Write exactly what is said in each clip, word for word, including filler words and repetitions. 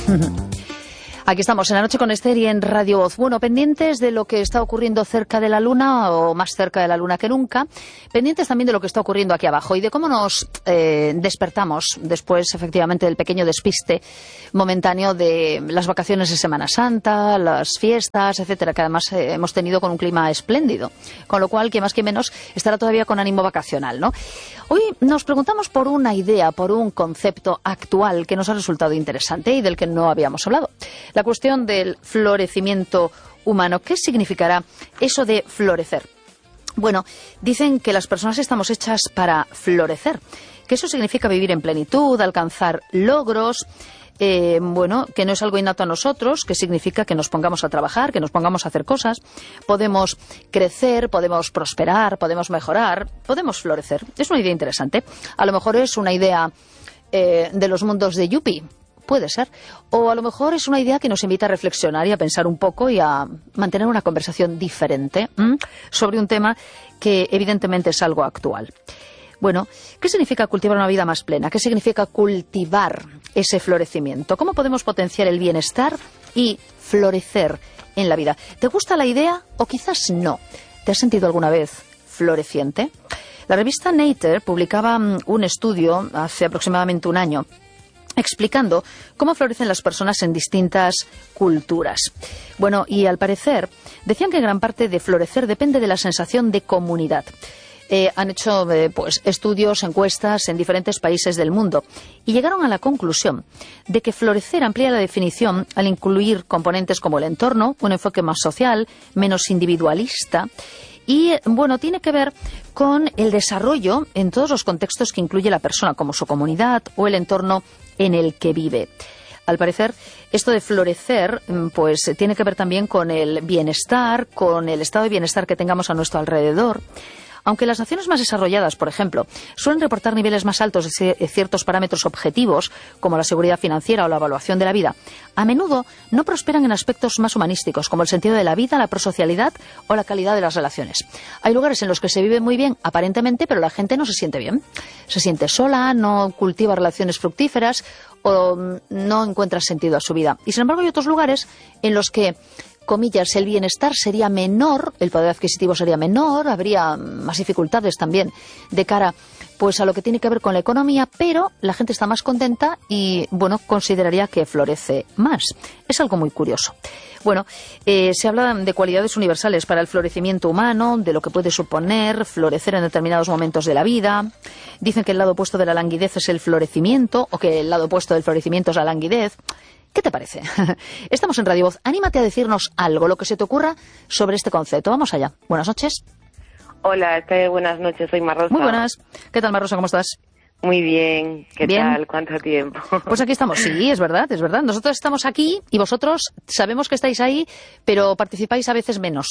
Aquí estamos en La Noche con Esther y en Radio Voz. Bueno, pendientes de lo que está ocurriendo cerca de la Luna, o más cerca de la Luna que nunca, pendientes también de lo que está ocurriendo aquí abajo y de cómo nos eh, despertamos después, efectivamente, del pequeño despiste momentáneo de las vacaciones de Semana Santa, las fiestas, etcétera, que además eh, hemos tenido con un clima espléndido, con lo cual, que más que menos, estará todavía con ánimo vacacional, ¿no? Hoy nos preguntamos por una idea, por un concepto actual que nos ha resultado interesante y del que no habíamos hablado. La cuestión del florecimiento humano. ¿Qué significará eso de florecer? Bueno, dicen que las personas estamos hechas para florecer, que eso significa vivir en plenitud, alcanzar logros, eh, bueno, que no es algo innato a nosotros, que significa que nos pongamos a trabajar, que nos pongamos a hacer cosas, podemos crecer, podemos prosperar, podemos mejorar, podemos florecer. Es una idea interesante. A lo mejor es una idea eh, de los mundos de Yuppie. Puede ser. O a lo mejor es una idea que nos invita a reflexionar y a pensar un poco y a mantener una conversación diferente ¿m? sobre un tema que evidentemente es algo actual. Bueno, ¿qué significa cultivar una vida más plena? ¿Qué significa cultivar ese florecimiento? ¿Cómo podemos potenciar el bienestar y florecer en la vida? ¿Te gusta la idea o quizás no? ¿Te has sentido alguna vez floreciente? La revista Nature publicaba un estudio hace aproximadamente un año explicando cómo florecen las personas en distintas culturas. Bueno, y al parecer decían que gran parte de florecer depende de la sensación de comunidad. Eh, han hecho eh, pues estudios, encuestas en diferentes países del mundo y llegaron a la conclusión de que florecer amplía la definición al incluir componentes como el entorno, un enfoque más social, menos individualista. Y, bueno, tiene que ver con el desarrollo en todos los contextos que incluye la persona, como su comunidad o el entorno en el que vive. Al parecer, esto de florecer, pues tiene que ver también con el bienestar, con el estado de bienestar que tengamos a nuestro alrededor. Aunque las naciones más desarrolladas, por ejemplo, suelen reportar niveles más altos de ciertos parámetros objetivos, como la seguridad financiera o la evaluación de la vida, a menudo no prosperan en aspectos más humanísticos, como el sentido de la vida, la prosocialidad o la calidad de las relaciones. Hay lugares en los que se vive muy bien, aparentemente, pero la gente no se siente bien. Se siente sola, no cultiva relaciones fructíferas o no encuentra sentido a su vida. Y, sin embargo, hay otros lugares en los que, comillas, el bienestar sería menor, el poder adquisitivo sería menor, habría más dificultades también de cara pues a lo que tiene que ver con la economía, pero la gente está más contenta y, bueno, consideraría que florece más. Es algo muy curioso. Bueno, eh, se habla de cualidades universales para el florecimiento humano, de lo que puede suponer florecer en determinados momentos de la vida. Dicen que el lado opuesto de la languidez es el florecimiento, o que el lado opuesto del florecimiento es la languidez. ¿Qué te parece? Estamos en Radio Voz. Anímate a decirnos algo, lo que se te ocurra sobre este concepto. Vamos allá. Buenas noches. Hola, Esther, buenas noches. Soy Mar Rosa. Muy buenas. ¿Qué tal, Mar Rosa? ¿Cómo estás? Muy bien. ¿Qué bien. tal? ¿Cuánto tiempo? Pues aquí estamos. Sí, es verdad, es verdad. Nosotros estamos aquí y vosotros sabemos que estáis ahí, pero participáis a veces menos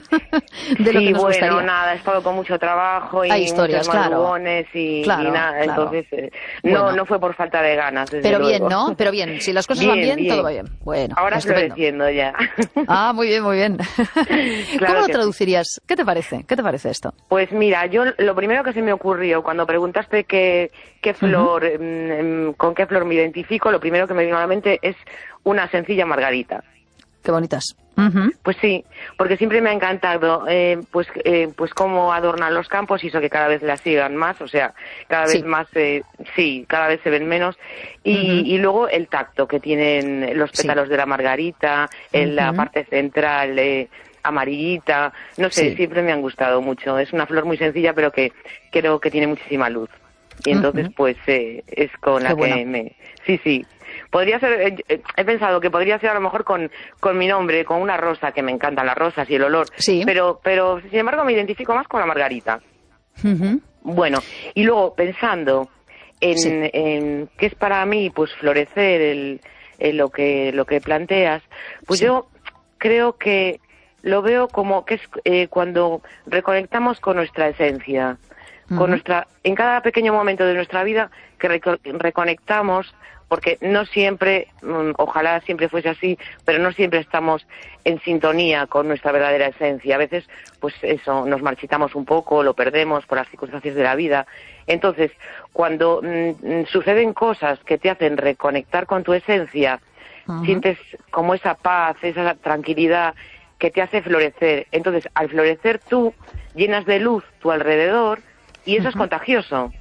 de sí, lo que nos bueno, gustaría. nada, he estado con mucho trabajo y hay historias, muchos claro. madrugones y, Claro, y nada, claro. entonces eh, Bueno. no, no fue por falta de ganas, desde Pero luego. bien, ¿no? Pero bien, si las cosas bien, van bien, bien, todo va bien. Bueno, ahora estupendo. floreciendo ya. Ah, muy bien, muy bien. Claro ¿Cómo lo que traducirías? Sí. ¿Qué te parece? ¿Qué te parece esto? Pues mira, yo lo primero que se me ocurrió cuando preguntaste qué, qué flor, Uh-huh. mm, con qué flor me identifico, lo primero que me vino a la mente es una sencilla margarita. Qué bonitas. Uh-huh. Pues sí, porque siempre me ha encantado eh, pues eh, pues cómo adornan los campos y eso que cada vez las sigan más, o sea, cada vez Sí. más, eh, sí, cada vez se ven menos. Y, Uh-huh. y luego el tacto que tienen los pétalos Sí. de la margarita, en la Uh-huh. parte central eh, amarillita, no sé, Sí. siempre me han gustado mucho. Es una flor muy sencilla, pero que creo que tiene muchísima luz. Y entonces, Uh-huh. pues, eh, es con la Qué que bueno. me... Sí, sí. Podría ser, eh, he pensado que podría ser a lo mejor con, con mi nombre, con una rosa, que me encantan las rosas y el olor. Sí. Pero, pero, sin embargo, me identifico más con la margarita. Uh-huh. Bueno, y luego, pensando en, Sí. en qué es para mí, pues, florecer el, el lo que lo que planteas, pues Sí. yo creo que lo veo como que es eh, cuando reconectamos con nuestra esencia. Con Uh-huh. nuestra, en cada pequeño momento de nuestra vida que reco- reconectamos, porque no siempre, mm, ojalá siempre fuese así, pero no siempre estamos en sintonía con nuestra verdadera esencia. A veces, pues eso, nos marchitamos un poco, lo perdemos por las circunstancias de la vida. Entonces, cuando mm, suceden cosas que te hacen reconectar con tu esencia, uh-huh. sientes como esa paz, esa tranquilidad que te hace florecer. Entonces, al florecer tú, llenas de luz tu alrededor y eso uh-huh. es contagioso.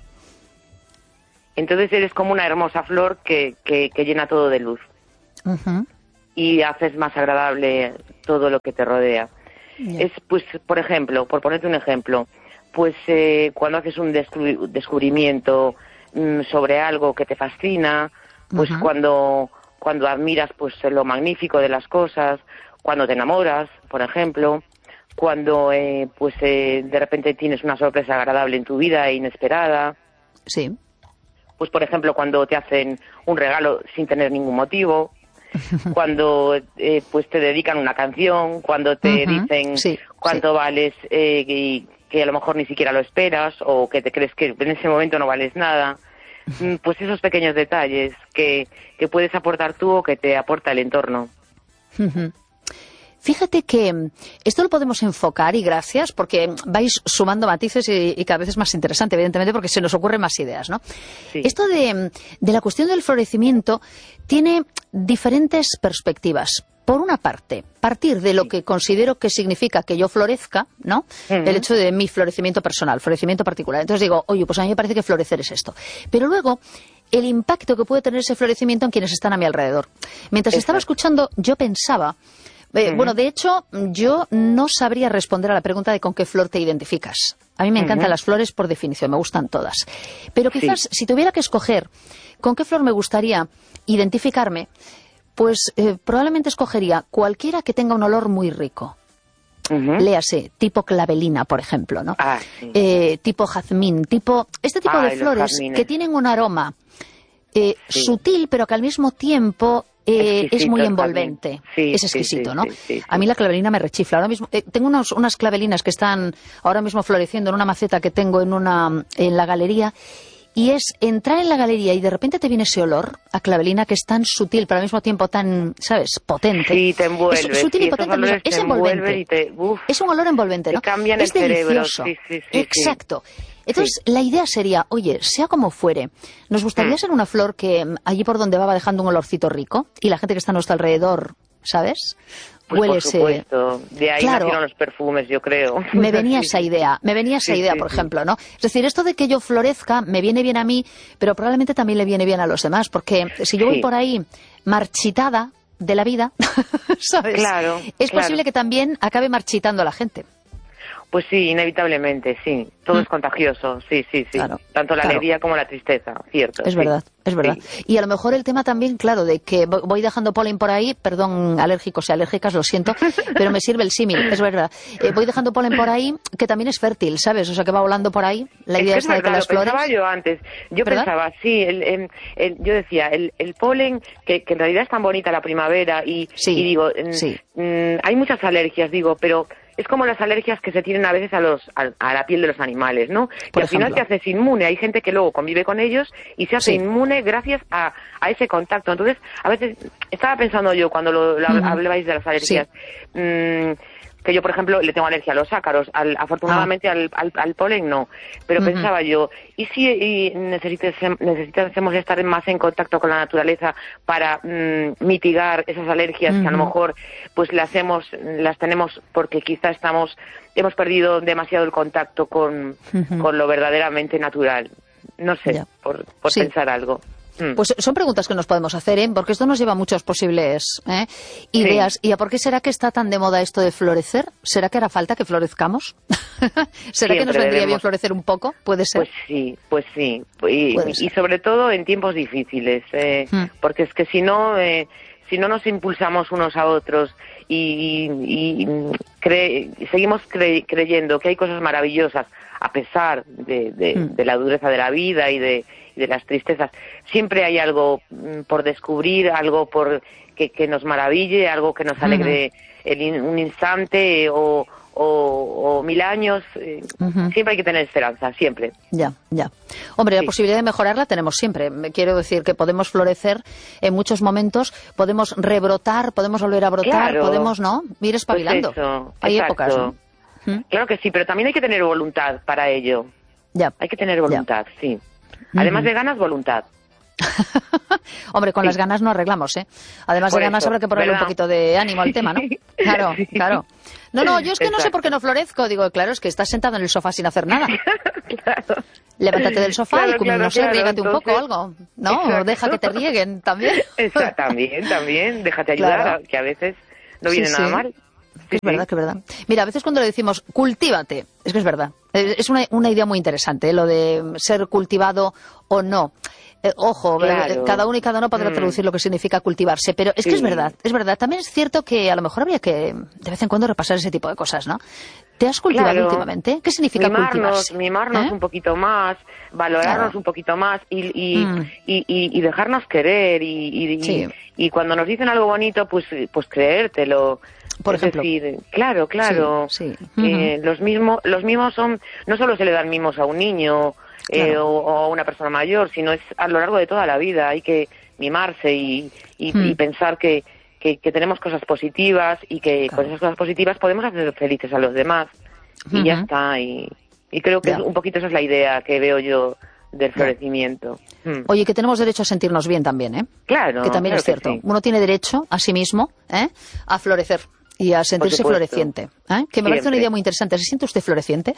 Entonces eres como una hermosa flor que, que, que llena todo de luz. Uh-huh. Y haces más agradable todo lo que te rodea. Yeah. Es, pues, por ejemplo, por ponerte un ejemplo, pues eh, cuando haces un descubri- descubrimiento mm, sobre algo que te fascina, pues uh-huh. cuando, cuando admiras pues lo magnífico de las cosas, cuando te enamoras, por ejemplo, cuando eh, pues eh, de repente tienes una sorpresa agradable en tu vida e inesperada. Sí. Pues, por ejemplo, cuando te hacen un regalo sin tener ningún motivo, cuando eh, pues te dedican una canción, cuando te uh-huh. dicen sí, cuánto sí. vales eh, y que a lo mejor ni siquiera lo esperas o que te crees que en ese momento no vales nada. Pues esos pequeños detalles que, que puedes aportar tú o que te aporta el entorno. Uh-huh. Fíjate que esto lo podemos enfocar, y gracias, porque vais sumando matices y, y cada vez es más interesante, evidentemente, porque se nos ocurren más ideas, ¿no? Sí. Esto de, de la cuestión del florecimiento tiene diferentes perspectivas. Por una parte, partir de lo que considero que significa que yo florezca, ¿no? Uh-huh. El hecho de mi florecimiento personal, florecimiento particular. Entonces digo, oye, pues a mí me parece que florecer es esto. Pero luego, el impacto que puede tener ese florecimiento en quienes están a mi alrededor. Mientras Exacto. estaba escuchando, yo pensaba... Eh, uh-huh. Bueno, de hecho, yo no sabría responder a la pregunta de con qué flor te identificas. A mí me encantan uh-huh. las flores por definición, me gustan todas. Pero quizás, sí. si tuviera que escoger con qué flor me gustaría identificarme, pues eh, probablemente escogería cualquiera que tenga un olor muy rico. Uh-huh. Léase, tipo clavelina, por ejemplo, ¿no? Ah, sí. eh, tipo jazmín, tipo... Este tipo Ay, de flores que tienen un aroma eh, sí. sutil, pero que al mismo tiempo... Eh, es muy envolvente, sí, es exquisito, sí, ¿no? Sí, sí, sí. A mí la clavelina me rechifla. Ahora mismo eh, tengo unos, unas clavelinas que están ahora mismo floreciendo en una maceta que tengo en una en la galería, y es entrar en la galería y de repente te viene ese olor a clavelina que es tan sutil, pero al mismo tiempo tan, ¿sabes?, potente. Sí, te envuelve. Es sutil sí, y potente, mismo. Es envolvente. Y te, es un olor envolvente, ¿no? Te cambian es el delicioso. cerebro. Sí, sí, sí, Exacto. Sí. Entonces, sí. la idea sería, oye, sea como fuere, nos gustaría mm. ser una flor que allí por donde va va dejando un olorcito rico y la gente que está a nuestro alrededor, ¿sabes? Pues huele por supuesto. ese... De ahí claro, nacieron los perfumes, yo creo. Me venía esa idea, me venía esa sí, idea, sí, por sí. ejemplo, ¿no? Es decir, esto de que yo florezca me viene bien a mí, pero probablemente también le viene bien a los demás, porque si yo sí. voy por ahí marchitada de la vida, ¿sabes? Claro, es claro. posible que también acabe marchitando a la gente. Pues sí, inevitablemente, sí. Todo mm. es contagioso, sí, sí, sí. Claro, Tanto la claro. alegría como la tristeza, cierto. Es sí. verdad, es verdad. Sí. Y a lo mejor el tema también, claro, de que voy dejando polen por ahí, perdón, alérgicos y alérgicas, lo siento, pero me sirve el símil, es verdad. Eh, voy dejando polen por ahí, que también es fértil, ¿sabes? O sea, que va volando por ahí. La idea es esta de que las flores... pensaba yo antes. Yo ¿verdad? pensaba, sí, el, el, el, yo decía, el, el polen, que, que en realidad es tan bonita la primavera, y, sí, y digo, sí. mm, hay muchas alergias, digo, pero... Es como las alergias que se tienen a veces a los a, a la piel de los animales, ¿no? Que al final te haces inmune. Hay gente que luego convive con ellos y se hace sí. inmune gracias a, a ese contacto. Entonces, a veces, estaba pensando yo cuando lo, lo uh-huh. hablabais de las alergias, sí. mmm, que yo, por ejemplo, le tengo alergia a los ácaros. Al, afortunadamente ah. al, al, al polen no. Pero uh-huh. pensaba yo, ¿y si y necesitásemos estar más en contacto con la naturaleza para mmm, mitigar esas alergias uh-huh. que a lo mejor pues las hemos, las tenemos porque quizá estamos, hemos perdido demasiado el contacto con, uh-huh. con lo verdaderamente natural? No sé, yeah. por, por sí. pensar algo. Pues son preguntas que nos podemos hacer, ¿eh? Porque esto nos lleva a muchas posibles ¿eh? ideas. Sí. ¿Y a por qué será que está tan de moda esto de florecer? ¿Será que hará falta que florezcamos? ¿Será Siempre que nos vendría debemos... bien florecer un poco? ¿Puede ser? Pues sí, pues sí. Y, y sobre todo en tiempos difíciles. Eh, hmm. Porque es que si no... Eh, si no nos impulsamos unos a otros y, y, y cre seguimos cre creyendo que hay cosas maravillosas a pesar de, de, mm. de la dureza de la vida y de, y de las tristezas, siempre hay algo por descubrir, algo por que, que nos maraville, algo que nos alegre mm. el in un instante o, o, o mil años. Eh, uh-huh. Siempre hay que tener esperanza, siempre. Ya, ya. Hombre, sí. la posibilidad de mejorarla tenemos siempre. Quiero decir que podemos florecer en muchos momentos, podemos rebrotar, podemos volver a brotar, claro. podemos, ¿no?, ir espabilando. Pues eso, hay exacto. épocas, ¿no? ¿Mm? Claro que sí, pero también hay que tener voluntad para ello. Ya. Hay que tener voluntad, ya. sí. Además uh-huh. de ganas, voluntad. Hombre, con sí. las ganas no arreglamos, ¿eh? Además Por de ganas eso, habrá que ponerle ¿verdad? un poquito de ánimo al tema, ¿no? Claro, Sí. claro. No, no, yo es que no sé Exacto. por qué no florezco. Digo, claro, es que estás sentado en el sofá sin hacer nada. Claro. Levántate del sofá Claro, y, como, claro, no sé, claro, riégate un poco o entonces- algo. No, Exacto. deja que te rieguen también. Exacto, también, también. Déjate ayudar, Claro. que a veces no Sí, viene nada sí. mal. Que es verdad, que es verdad. Mira, a veces cuando le decimos cultívate, es que es verdad. Eh, Es una, una idea muy interesante, ¿eh? Lo de ser cultivado o no. Eh, ojo, Claro. eh, cada uno y cada uno podrá Mm. traducir lo que significa cultivarse, pero es que Sí. es verdad, es verdad. También es cierto que a lo mejor habría que de vez en cuando repasar ese tipo de cosas, ¿no? ¿Te has cultivado Claro. últimamente? ¿Qué significa mimarnos, cultivarse? mimarnos ¿Eh? un poquito más, valorarnos Claro. un poquito más y, y, Mm. y, y- y dejarnos querer y, y, Sí. y, y cuando nos dicen algo bonito, pues, pues creértelo. Por es ejemplo. decir, claro, claro. Sí, sí. Eh, los mismos, los mimos son, no solo se le dan mimos a un niño eh, Claro. o, o a una persona mayor, sino es a lo largo de toda la vida. Hay que mimarse y, y, Mm. y pensar que, que, que tenemos cosas positivas y que Claro. con esas cosas positivas podemos hacer felices a los demás. Y ya Ujú. está. Y, y creo que Ya. es un poquito esa es la idea que veo yo del florecimiento. Mm. Oye, que tenemos derecho a sentirnos bien también, ¿eh? Claro, Que también claro es cierto. sí. Uno tiene derecho a sí mismo, ¿eh? A florecer y a sentirse supuesto. floreciente. ¿eh? Que me parece una Siempre. idea muy interesante. ¿Se siente usted floreciente?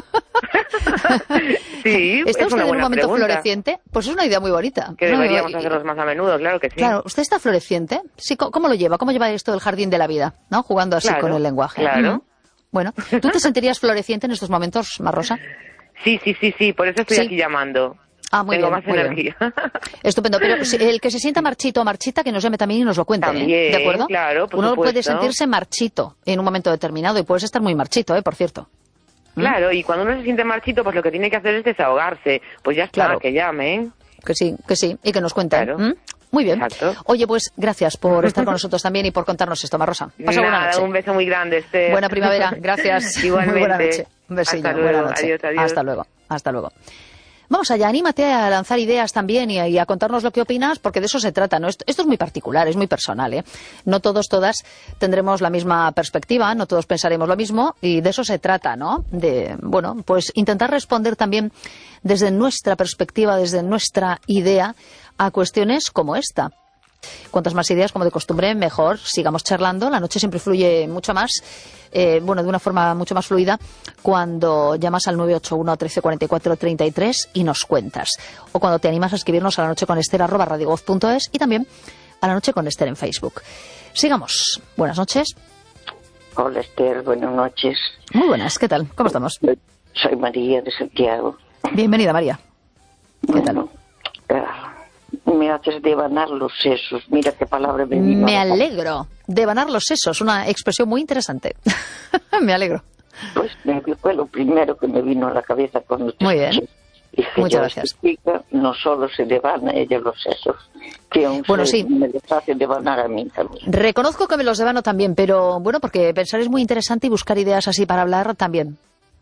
Sí, ¿Está es usted una en un buena momento pregunta. floreciente? Pues es una idea muy bonita. Que No, deberíamos y- hacerlos más a menudo, claro que sí. Claro, ¿usted está floreciente? Sí, ¿cómo cómo lo lleva? ¿Cómo lleva esto del jardín de la vida? ¿No? Jugando así Claro, con el lenguaje. claro. Mm. Bueno, ¿tú te sentirías floreciente en estos momentos, Marrosa? Sí, sí, sí, sí, por eso estoy Sí. aquí llamando. Ah, muy Tengo bien, más muy bien. energía. Estupendo, pero si- el que se sienta marchito o marchita, que nos llame también y nos lo cuente, ¿eh? También, ¿De acuerdo? claro, por Uno supuesto. puede sentirse marchito en un momento determinado y puedes estar muy marchito, ¿eh? Por cierto. Claro, y cuando uno se siente marchito, pues lo que tiene que hacer es desahogarse. Pues ya está, Claro. que llamen. Que sí, que sí, y que nos cuenten. Claro. ¿Mm? Muy bien. Exacto. Oye, pues gracias por estar con nosotros también y por contarnos esto, Marrosa. Pasa buena Nada, noche. un beso muy grande, Esther. Buena primavera, gracias. Igualmente. Muy buena noche. Un besillo, Hasta luego. buena noche. Adiós, adiós. Hasta luego, hasta luego. Vamos allá, anímate a lanzar ideas también y a, y a contarnos lo que opinas, porque de eso se trata, ¿no? Esto, esto es muy particular, es muy personal, ¿eh? No todos, todas tendremos la misma perspectiva, no todos pensaremos lo mismo, y de eso se trata, ¿no? De, bueno, pues intentar responder también desde nuestra perspectiva, desde nuestra idea, a cuestiones como esta. Cuantas más ideas, como de costumbre, mejor. Sigamos charlando. La noche siempre fluye mucho más, eh, bueno, de una forma mucho más fluida, cuando llamas al nueve ocho uno, trece cuarenta y cuatro, treinta y tres y nos cuentas. O cuando te animas a escribirnos a la noche con Esther arroba radiovoz punto es y también a la noche con Esther en Facebook. Sigamos. Buenas noches. Hola Esther, buenas noches. Muy buenas. ¿Qué tal? ¿Cómo estamos? Soy María de Santiago. Bienvenida, María. ¿Qué Bueno, ah, me haces devanar los sesos. Mira qué palabra me vino. Me a la- alegro. Devanar los sesos, una expresión muy interesante. Me alegro. Pues me fue lo primero que me vino a la cabeza cuando te Muy bien. escuché. Dije, Muchas yo, gracias. esta chica no solo se devana ella los sesos, que aún Bueno, se- sí. me los hace devanar a mí también. Reconozco que me los devano también, pero bueno, porque pensar es muy interesante y buscar ideas así para hablar también.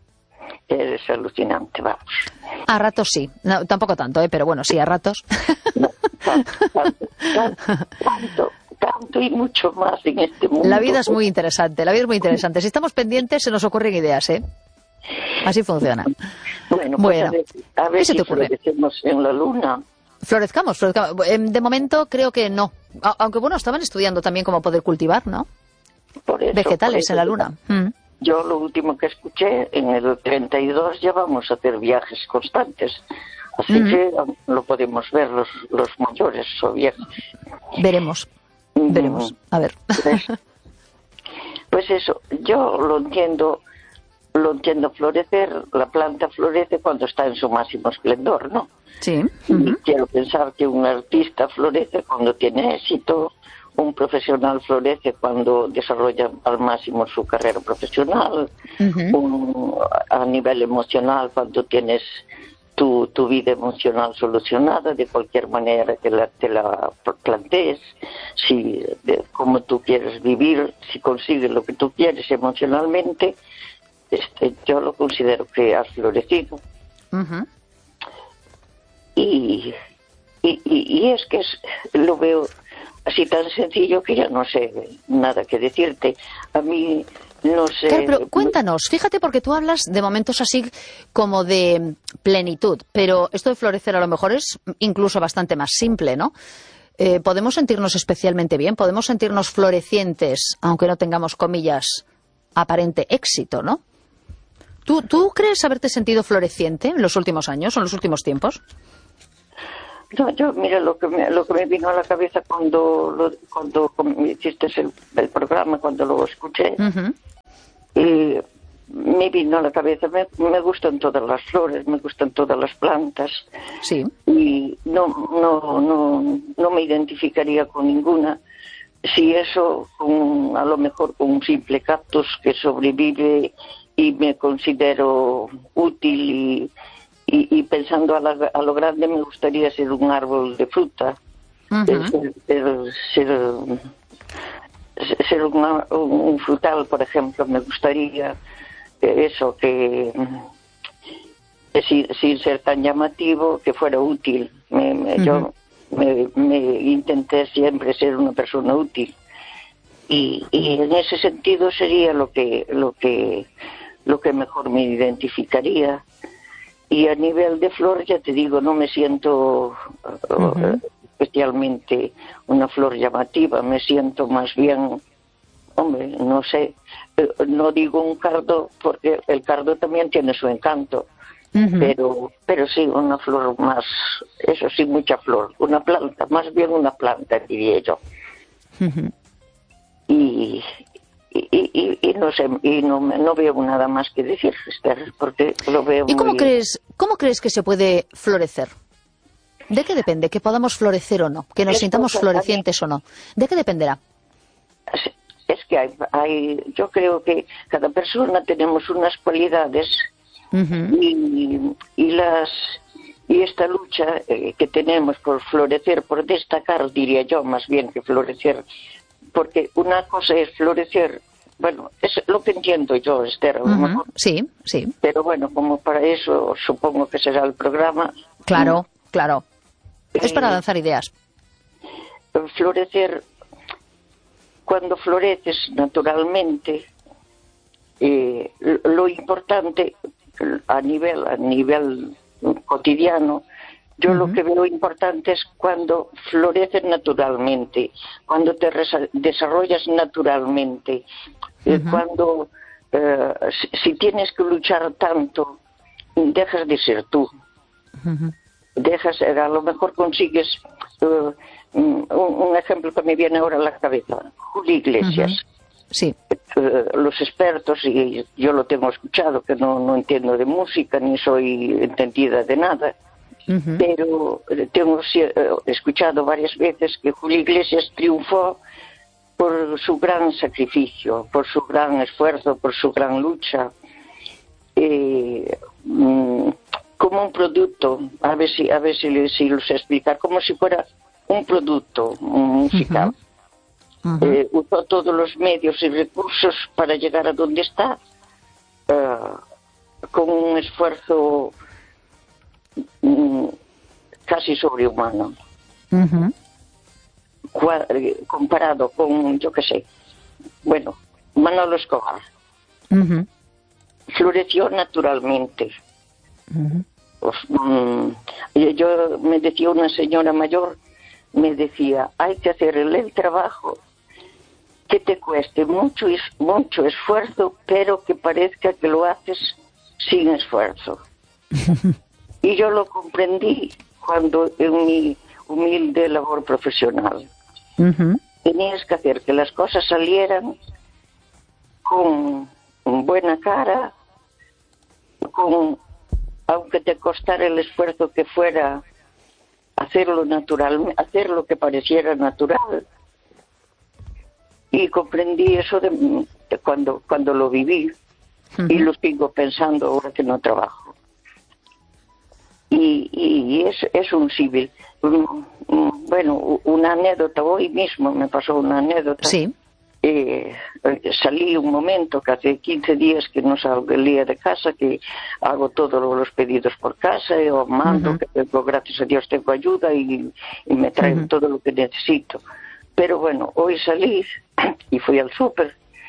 Eres alucinante, vamos. A ratos sí, no, tampoco tanto, ¿eh? Pero bueno, sí, a ratos. No, tanto, tanto, tanto, tanto, tanto y mucho más en este mundo. La vida es muy interesante, la vida es muy interesante. Si estamos pendientes se nos ocurren ideas, ¿eh? Así funciona. Bueno, pues Bueno, a ver, a ver ¿qué se si te ocurre? florecemos en la luna. Florezcamos, florezcamos. Em, De momento creo que no. A- Aunque bueno, estaban estudiando también cómo poder cultivar, ¿no? Por eso, Vegetales por en la eso. luna. Mm. Yo lo último que escuché, en el treinta y dos ya vamos a hacer viajes constantes. Así Ujú. que lo podemos ver los, los mayores o viejos. Veremos, veremos. A ver. Pues, pues eso, yo lo entiendo, lo entiendo florecer. La planta florece cuando está en su máximo esplendor, ¿no? Sí. Y Ujú. quiero pensar que un artista florece cuando tiene éxito, un profesional florece cuando desarrolla al máximo su carrera profesional, Ujú. un- a nivel emocional cuando tienes tu, tu vida emocional solucionada de cualquier manera que la, te la plantees, si de cómo tú quieres vivir, si consigues lo que tú quieres emocionalmente, este, yo lo considero que has florecido. Ujú. Y, y, y, y es que es, lo veo así tan sencillo que ya no sé nada que decirte. A mí no sé. Claro, pero cuéntanos, fíjate, porque tú hablas de momentos así como de plenitud, pero esto de florecer a lo mejor es incluso bastante más simple, ¿no? Eh, podemos sentirnos especialmente bien, podemos sentirnos florecientes, aunque no tengamos, comillas, aparente éxito, ¿no? ¿Tú, ¿Tú crees haberte sentido floreciente en los últimos años o en los últimos tiempos? No, yo, mira, lo que me, lo que me vino a la cabeza cuando lo, cuando hiciste el, el programa, cuando lo escuché, uh-huh. eh, me vino a la cabeza, me, me gustan todas las flores, me gustan todas las plantas, sí. Y no, no, no, no me identificaría con ninguna. Si eso, con, a lo mejor con un simple cactus que sobrevive y me considero útil y Y, y pensando a, la, a lo grande, me gustaría ser un árbol de fruta, uh-huh. ser, ser, ser, ser un, un frutal, por ejemplo. Me gustaría eso, que, que sin, sin ser tan llamativo, que fuera útil. Me, me, uh-huh. Yo me, me intenté siempre ser una persona útil, y, y en ese sentido sería lo que, lo que, lo que mejor me identificaría. Y a nivel de flor, ya te digo, no me siento uh-huh. especialmente una flor llamativa, me siento más bien, hombre, no sé, no digo un cardo, porque el cardo también tiene su encanto, uh-huh. pero pero sí, una flor más, eso sí, mucha flor, una planta, más bien una planta, diría yo. Uh-huh. Y... Y, y, y no sé, y no, no veo nada más que decir, Esther, porque lo veo ¿Y cómo muy... crees, cómo crees que se puede florecer? ¿De qué depende? ¿Que podamos florecer o no? ¿Que nos es sintamos florecientes o no? ¿De qué dependerá? Es, es que hay, hay, yo creo que cada persona tenemos unas cualidades uh-huh. y, y las y esta lucha eh, que tenemos por florecer, por destacar, diría yo, más bien que florecer, porque una cosa es florecer, bueno, es lo que entiendo yo, Esther, uh-huh. sí, sí. Pero bueno, como para eso supongo que será el programa. Claro, mm, claro. Es para lanzar ideas. Florecer, cuando floreces naturalmente, eh, lo importante a nivel, a nivel cotidiano, yo uh-huh. lo que veo importante es cuando floreces naturalmente, cuando te resa- desarrollas naturalmente, uh-huh. eh, cuando eh, si, si tienes que luchar tanto, dejas de ser tú. Uh-huh. Dejas, a lo mejor consigues, uh, un, un ejemplo que me viene ahora a la cabeza, Julio Iglesias. Uh-huh. Sí. Uh, los expertos, y yo lo tengo escuchado, que no, no entiendo de música, ni soy entendida de nada, Uh-huh. pero tengo escuchado varias veces que Julio Iglesias triunfó por su gran sacrificio, por su gran esfuerzo, por su gran lucha, eh, como un producto, a ver si a ver si, si lo sé explicar, como si fuera un producto musical. Uh-huh. Uh-huh. Eh, usó todos los medios y recursos para llegar a donde está, uh, con un esfuerzo casi sobrehumano, uh-huh. Cual, comparado con, yo qué sé, bueno, Manolo Escobar, uh-huh. floreció naturalmente. Uh-huh. Pues, um, yo me decía una señora mayor, me decía, hay que hacer el, el trabajo que te cueste mucho, mucho esfuerzo, pero que parezca que lo haces sin esfuerzo. Y yo lo comprendí cuando en mi humilde labor profesional uh-huh. tenías que hacer que las cosas salieran con buena cara, con, aunque te costara el esfuerzo que fuera hacerlo natural, hacer lo que pareciera natural. Y comprendí eso de, de cuando, cuando lo viví, uh-huh. y lo sigo pensando ahora que no trabajo. Y, y es, es un símil. Bueno, una anécdota, hoy mismo me pasó una anécdota. Sí. Eh, salí un momento, que hace quince días que no salía de casa, que hago todos los pedidos por casa, yo mando, uh-huh. que tengo, gracias a Dios tengo ayuda y, y me traen uh-huh. todo lo que necesito. Pero bueno, hoy salí y fui al súper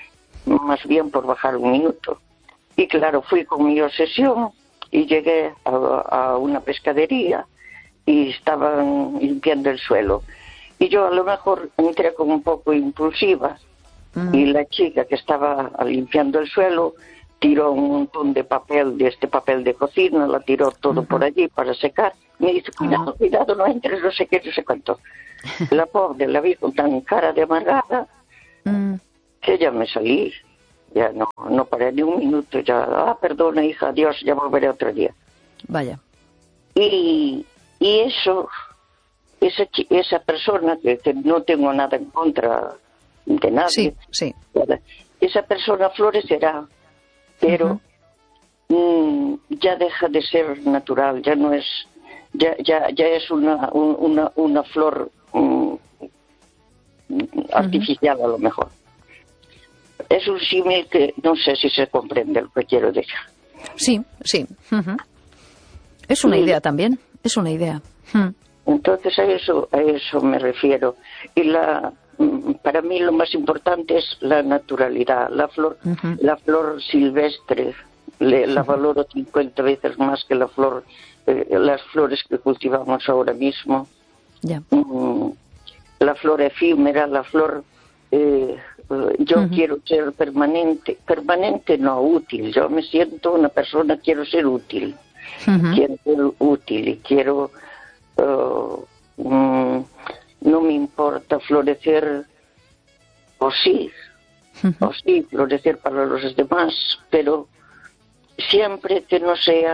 más bien por bajar un minuto. Y claro, fui con mi obsesión y llegué a, a una pescadería y estaban limpiando el suelo. Y yo a lo mejor entré como un poco impulsiva, mm. y la chica que estaba limpiando el suelo tiró un montón de papel, de este papel de cocina, la tiró todo uh-huh. por allí para secar. Me dice, cuidado, uh-huh. cuidado, no entres, no sé qué, no sé cuánto. La pobre la vi con tan cara de amargada, mm. que ya me salí. Ya no, no paré ni un minuto, ya, ah, perdona, hija, adiós, ya volveré otro día. Vaya. Y, y eso, esa, esa persona, que, que no tengo nada en contra de nadie, sí, sí. esa persona florecerá, pero uh-huh. mmm, ya deja de ser natural, ya no es, ya ya ya es una una una flor mmm, artificial uh-huh. a lo mejor. Es un símil que no sé si se comprende lo que quiero decir. Sí, sí. Uh-huh. Es una y, idea también, es una idea. Uh-huh. Entonces a eso a eso me refiero. Y la para mí lo más importante es la naturalidad, la flor, uh-huh. la flor silvestre, le, la valoro cincuenta veces más que la flor, eh, las flores que cultivamos ahora mismo. Yeah. Mm, la flor efímera, la flor, eh, yo uh-huh. quiero ser permanente, permanente no útil. Yo me siento una persona, quiero ser útil, uh-huh. quiero ser útil y quiero. Uh, mm, no me importa florecer, o sí, uh-huh. o sí, florecer para los demás, pero siempre que no sea